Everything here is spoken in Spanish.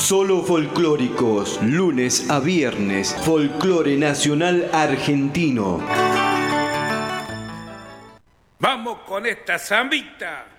Solo folclóricos, lunes a viernes, folclore nacional argentino. Vamos con esta zambita.